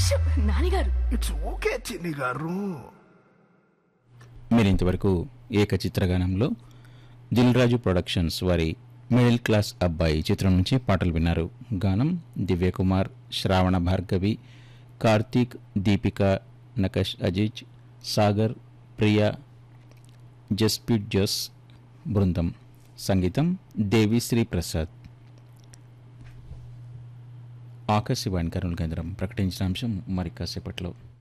నానిగారు it's okay చిన్ని గారు. మీరు ఇంతవరకు ఏకచిత్రగానంలో దిల్రాజు ప్రొడక్షన్స్ వారి మిడిల్ క్లాస్ అబ్బాయి చిత్రం నుంచి పాటలు విన్నారు. గానం దివ్యకుమార్, శ్రావణ భార్గవి, కార్తీక్, దీపిక, నకష్ అజీజ్, సాగర్, ప్రియా, జస్ప్రీత్ జోస్ బృందం. సంగీతం దేవిశ్రీ ప్రసాద్. ఆకాశవాణి కర్నూలు కేంద్రం ప్రకటించిన అంశం మరి కాసేపట్లో.